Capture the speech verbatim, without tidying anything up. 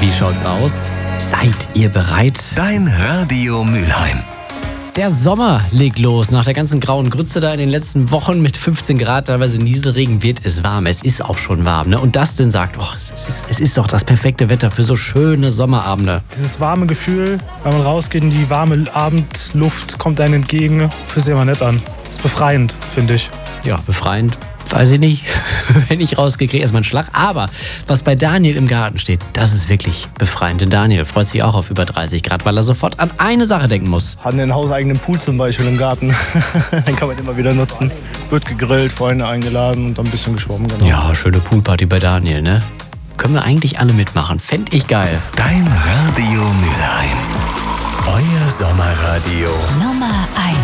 Wie schaut's aus? Seid ihr bereit? Dein Radio Mülheim. Der Sommer legt los. Nach der ganzen grauen Grütze da in den letzten Wochen mit fünfzehn Grad, teilweise Nieselregen, wird es warm. Es ist auch schon warm. Ne? Und Dustin sagt, oh, es, ist, es ist doch das perfekte Wetter für so schöne Sommerabende. Dieses warme Gefühl, wenn man rausgeht und die warme Abendluft kommt einem entgegen, fühlt sich immer nett an. Ist befreiend, finde ich. Ja, befreiend. Weiß ich nicht, wenn ich rausgehe, kriege ich erstmal einen Schlag. Aber was bei Daniel im Garten steht, das ist wirklich befreiend. Denn Daniel freut sich auch auf über dreißig Grad, weil er sofort an eine Sache denken muss. Hat einen hauseigenen Pool zum Beispiel im Garten. Den kann man immer wieder nutzen. Wird gegrillt, Freunde eingeladen und dann ein bisschen geschwommen. Genau. Ja, schöne Poolparty bei Daniel, ne? Können wir eigentlich alle mitmachen. Fänd ich geil. Dein Radio Mülheim. Euer Sommerradio. Nummer eins.